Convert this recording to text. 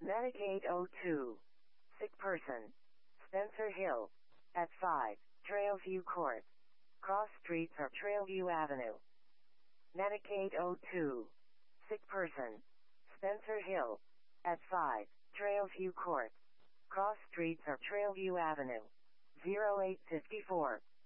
Medicaid 02. Sick person. Spencer Hill. At 5. Trailview Court. Cross streets are Trailview Avenue. Medicaid 02. Sick person. Spencer Hill. At 5. Trailview Court. Cross streets are Trailview Avenue. 0854.